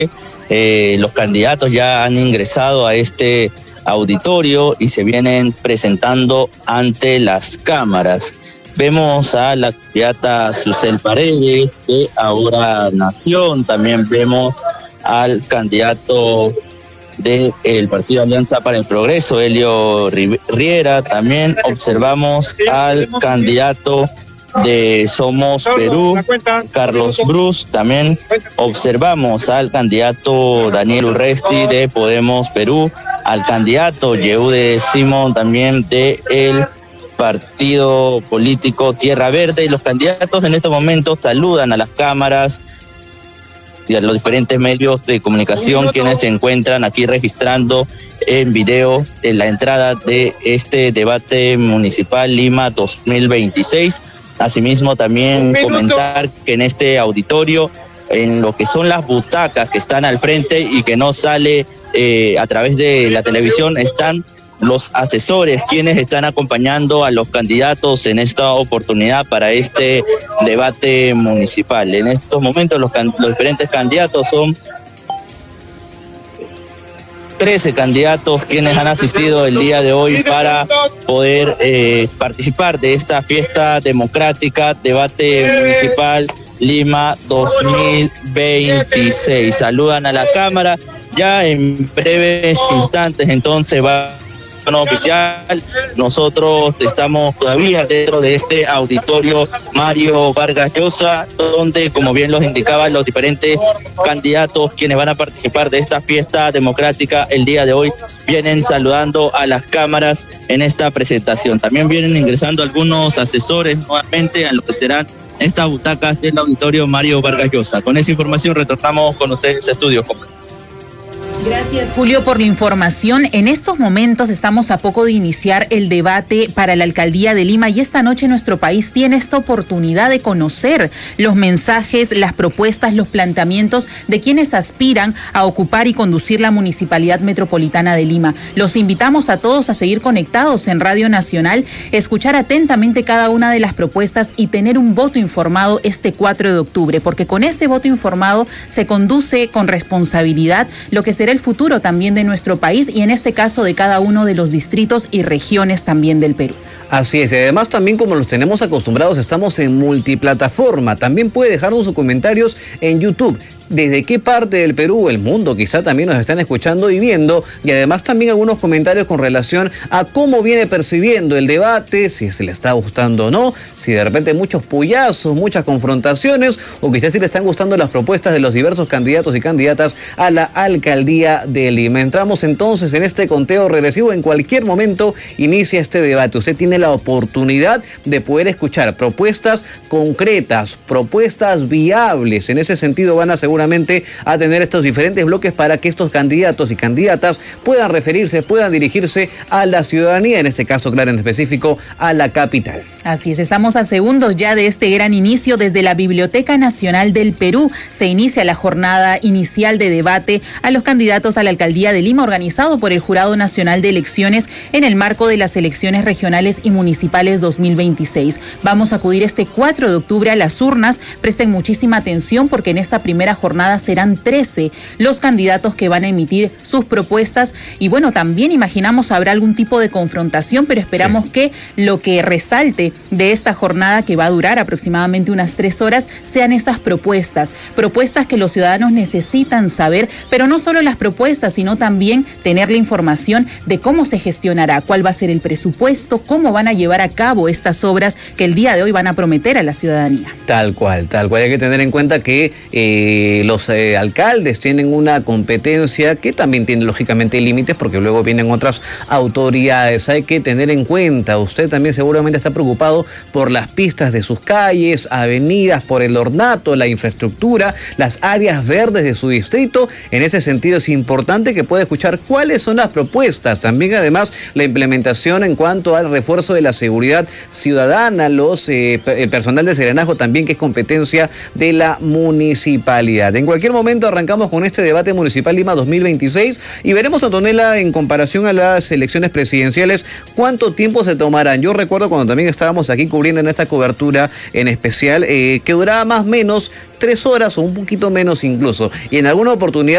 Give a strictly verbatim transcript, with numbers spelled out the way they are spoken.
eh, los candidatos ya han ingresado a este auditorio y se vienen presentando ante las cámaras. Vemos a la candidata Susel Paredes de Ahora Nación, también vemos al candidato del Partido Alianza para el Progreso, Helio Riera, también observamos al candidato de Somos Perú, Carlos Brus, también observamos al candidato Daniel Urresti de Podemos Perú, al candidato Yehude Simón también de el partido político Tierra Verde, y los candidatos en estos momentos saludan a las cámaras y a los diferentes medios de comunicación quienes se encuentran aquí registrando en video en la entrada de este debate municipal Lima dos mil veintiséis. Asimismo, también comentar que en este auditorio, en lo que son las butacas que están al frente y que no sale eh, a través de la televisión, están los asesores quienes están acompañando a los candidatos en esta oportunidad para este debate municipal. En estos momentos los, can- los diferentes candidatos son trece candidatos quienes han asistido el día de hoy para poder eh, participar de esta fiesta democrática, debate municipal Lima dos mil veintiséis. Saludan a la cámara, ya en breves instantes entonces va oficial. Nosotros estamos todavía dentro de este auditorio Mario Vargas Llosa, donde, como bien los indicaba, los diferentes candidatos quienes van a participar de esta fiesta democrática el día de hoy vienen saludando a las cámaras en esta presentación. También vienen ingresando algunos asesores nuevamente a lo que serán estas butacas del auditorio Mario Vargas Llosa. Con esa información retornamos con ustedes a estudios. Gracias, Julio, por la información. En estos momentos estamos a poco de iniciar el debate para la alcaldía de Lima y esta noche nuestro país tiene esta oportunidad de conocer los mensajes, las propuestas, los planteamientos de quienes aspiran a ocupar y conducir la Municipalidad Metropolitana de Lima. Los invitamos a todos a seguir conectados en Radio Nacional, escuchar atentamente cada una de las propuestas y tener un voto informado este cuatro de octubre, porque con este voto informado se conduce con responsabilidad lo que será el futuro también de nuestro país y en este caso de cada uno de los distritos y regiones también del Perú. Así es, y además también como los tenemos acostumbrados estamos en multiplataforma, también puede dejarnos sus comentarios en YouTube. ¿Desde qué parte del Perú, el mundo quizá también nos están escuchando y viendo? Y además también algunos comentarios con relación a cómo viene percibiendo el debate, si se le está gustando o no, si de repente muchos puyazos, muchas confrontaciones, o quizás si le están gustando las propuestas de los diversos candidatos y candidatas a la alcaldía de Lima. Entramos entonces en este conteo regresivo. En cualquier momento inicia este debate. Usted tiene la oportunidad de poder escuchar propuestas concretas, propuestas viables. En ese sentido van a asegurar a tener estos diferentes bloques para que estos candidatos y candidatas puedan referirse, puedan dirigirse a la ciudadanía, en este caso, claro, en específico, a la capital. Así es, estamos a segundos ya de este gran inicio. Desde la Biblioteca Nacional del Perú se inicia la jornada inicial de debate a los candidatos a la alcaldía de Lima, organizado por el Jurado Nacional de Elecciones en el marco de las elecciones regionales y municipales dos mil veintiséis. Vamos a acudir este cuatro de octubre a las urnas. Presten muchísima atención porque en esta primera jornada jornada serán trece los candidatos que van a emitir sus propuestas y bueno, también imaginamos habrá algún tipo de confrontación, pero esperamos sí. que lo que resalte de esta jornada, que va a durar aproximadamente unas tres horas, sean esas propuestas, propuestas que los ciudadanos necesitan saber, pero no solo las propuestas, sino también tener la información de cómo se gestionará, cuál va a ser el presupuesto, cómo van a llevar a cabo estas obras que el día de hoy van a prometer a la ciudadanía. Tal cual, tal cual. Hay que tener en cuenta que eh, los eh, alcaldes tienen una competencia que también tiene lógicamente límites porque luego vienen otras autoridades. Hay que tener en cuenta, usted también seguramente está preocupado por las pistas de sus calles, avenidas, por el ornato, la infraestructura, las áreas verdes de su distrito. En ese sentido es importante que pueda escuchar cuáles son las propuestas. También además la implementación en cuanto al refuerzo de la seguridad ciudadana, los eh, el personal de serenazgo también, que es competencia de la municipalidad. En cualquier momento arrancamos con este debate municipal Lima dos mil veintiséis y veremos, Antonella, en comparación a las elecciones presidenciales, cuánto tiempo se tomarán. Yo recuerdo cuando también estábamos aquí cubriendo en esta cobertura en especial, eh, que duraba más o menos tres horas o un poquito menos incluso. Y en alguna oportunidad